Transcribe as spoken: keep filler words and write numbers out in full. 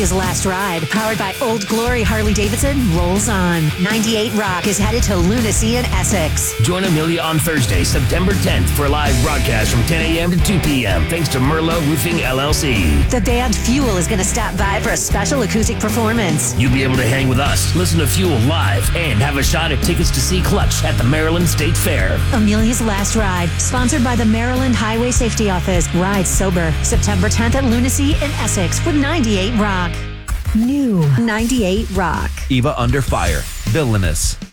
Amelia's Last Ride, powered by Old Glory Harley-Davidson, rolls on. ninety-eight Rock is headed to Lunacy in Essex. Join Amelia on Thursday, September tenth for a live broadcast from ten a.m. to two p.m. thanks to Merlot Roofing, L L C. The band Fuel is going to stop by for a special acoustic performance. You'll be able to hang with us, listen to Fuel live, and have a shot at tickets to see Clutch at the Maryland State Fair. Amelia's Last Ride, sponsored by the Maryland Highway Safety Office. Ride sober. September tenth at Lunacy in Essex with ninety-eight Rock. New ninety-eight Rock. Eva Under Fire. Villainous.